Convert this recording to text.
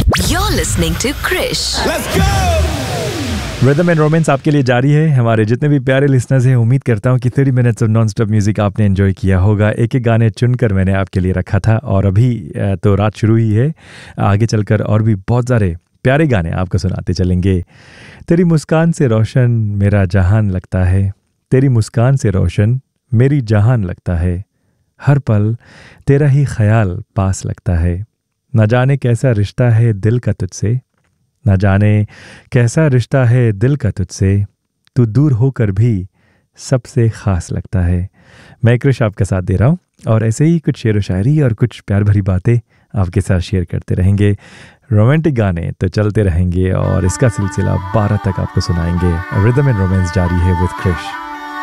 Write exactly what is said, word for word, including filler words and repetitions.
You're listening to Krish. Let's go! Rhythm and romance आपके लिए जारी है। हमारे जितने भी प्यारे लिसनर्स हैं, उम्मीद करता हूँ कि तीस minutes of non stop music आपने एंजॉय किया होगा। एक एक गाने चुनकर मैंने आपके लिए रखा था और अभी तो रात शुरू ही है, आगे चलकर और भी बहुत सारे प्यारे गाने आपको सुनाते चलेंगे। तेरी मुस्कान से रोशन मेरा जहान लगता है, तेरी मुस्कान से रोशन मेरी जहान लगता है, हर पल तेरा ही ख्याल पास लगता है। न जाने कैसा रिश्ता है दिल का तुझसे, न जाने कैसा रिश्ता है दिल का तुझसे, तू दूर होकर भी सबसे ख़ास लगता है। मैं कृष आपका साथ दे रहा हूँ और ऐसे ही कुछ शेर व शायरी और कुछ प्यार भरी बातें आपके साथ शेयर करते रहेंगे। रोमांटिक गाने तो चलते रहेंगे और इसका सिलसिला बारह तक आपको सुनाएंगे। रिदम एंड रोमांस जारी है विद कृष।